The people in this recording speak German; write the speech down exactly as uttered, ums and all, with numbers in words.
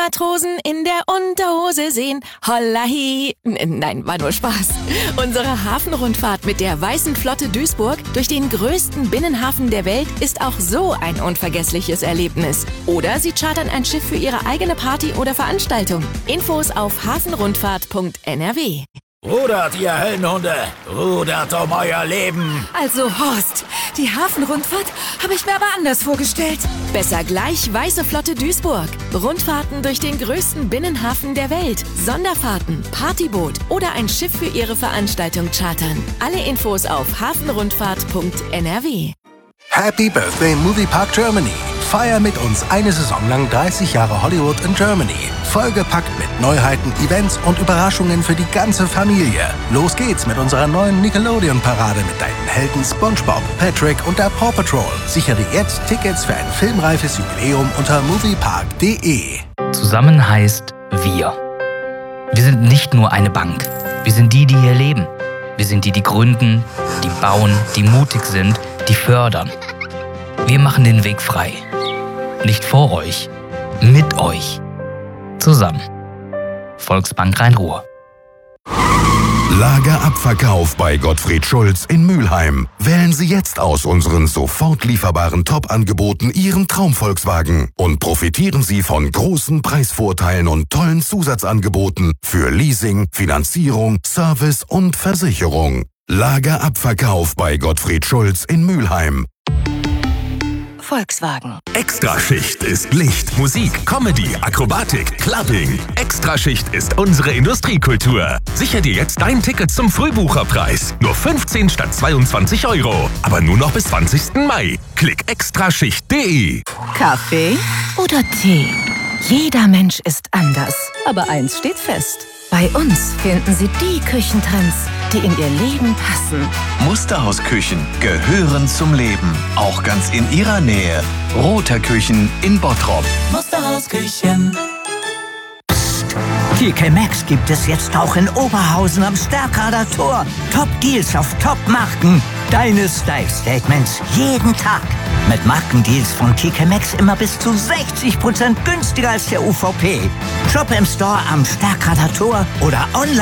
Matrosen in der Unterhose sehen. Hollahi. N- Nein, war nur Spaß. Unsere Hafenrundfahrt mit der Weißen Flotte Duisburg durch den größten Binnenhafen der Welt ist auch so ein unvergessliches Erlebnis. Oder Sie chartern ein Schiff für Ihre eigene Party oder Veranstaltung. Infos auf hafenrundfahrt punkt n r w. Rudert, ihr Höllenhunde! Rudert um euer Leben! Also Horst, die Hafenrundfahrt habe ich mir aber anders vorgestellt. Besser gleich Weiße Flotte Duisburg. Rundfahrten durch den größten Binnenhafen der Welt. Sonderfahrten, Partyboot oder ein Schiff für Ihre Veranstaltung chartern. Alle Infos auf hafenrundfahrt punkt n r w. Happy Birthday Moviepark Germany! Feier mit uns eine Saison lang dreißig Jahre Hollywood in Germany. Vollgepackt mit Neuheiten, Events und Überraschungen für die ganze Familie. Los geht's mit unserer neuen Nickelodeon-Parade mit deinen Helden SpongeBob, Patrick und der Paw Patrol. Sichere jetzt Tickets für ein filmreifes Jubiläum unter moviepark punkt d e. Zusammen heißt wir. Wir sind nicht nur eine Bank. Wir sind die, die hier leben. Wir sind die, die gründen, die bauen, die mutig sind, die fördern. Wir machen den Weg frei. Nicht vor euch, mit euch. Zusammen. Volksbank Rhein-Ruhr. Lagerabverkauf bei Gottfried Schulz in Mülheim. Wählen Sie jetzt aus unseren sofort lieferbaren Top-Angeboten Ihren Traum-Volkswagen und profitieren Sie von großen Preisvorteilen und tollen Zusatzangeboten für Leasing, Finanzierung, Service und Versicherung. Lagerabverkauf bei Gottfried Schulz in Mülheim. Volkswagen. Extraschicht ist Licht, Musik, Comedy, Akrobatik, Clubbing. Extraschicht ist unsere Industriekultur. Sicher dir jetzt dein Ticket zum Frühbucherpreis. Nur fünfzehn statt zweiundzwanzig Euro. Aber nur noch bis zwanzigsten Mai. Klick extraschicht punkt d e. Kaffee oder Tee? Jeder Mensch ist anders. Aber eins steht fest. Bei uns finden Sie die Küchentrends, die in Ihr Leben passen. Musterhausküchen gehören zum Leben. Auch ganz in Ihrer Nähe. Roter Küchen in Bottrop. Musterhausküchen. T K Maxx gibt es jetzt auch in Oberhausen am Stärkrader Tor. Top-Deals auf Top-Marken. Deine Style-Statements jeden Tag. Mit Markendeals von T K Maxx immer bis zu sechzig Prozent günstiger als der U V P. Shoppe im Store am Stärkrader Tor oder online.